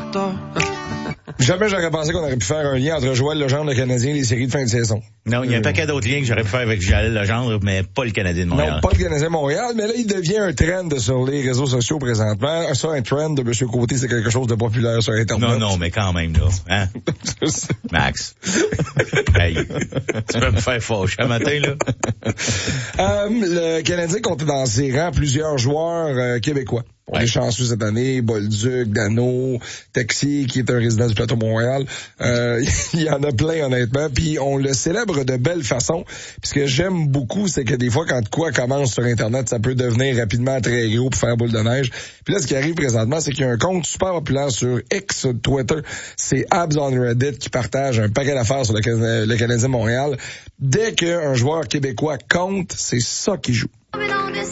porta. Jamais j'aurais pensé qu'on aurait pu faire un lien entre Joël Legendre, le Canadien, et les séries de fin de saison. Non, il y a un paquet d'autres liens que j'aurais pu faire avec Joël Legendre, mais pas le Canadien de Montréal. Non, pas le Canadien de Montréal, mais là, il devient un trend sur les réseaux sociaux présentement. Ça, un trend de M. Côté, c'est quelque chose de populaire sur Internet. Non, mais quand même, là. Hein? Max. Hey, tu peux me faire fâcher un matin, là? Le Canadien compte dans ses rangs plusieurs joueurs québécois. On est chanceux cette année, Bolduc, Dano, Texier, qui est un résident du plateau Montréal. Il y en a plein, honnêtement. Puis on le célèbre de belle façon. Puis ce que j'aime beaucoup, c'est que des fois, quand quoi commence sur Internet, ça peut devenir rapidement très gros pour faire boule de neige. Puis là, ce qui arrive présentement, c'est qu'il y a un compte super populaire sur X, Twitter. C'est Abs on Reddit qui partage un paquet d'affaires sur le Canadien de Montréal. Dès qu'un joueur québécois compte, c'est ça qui joue.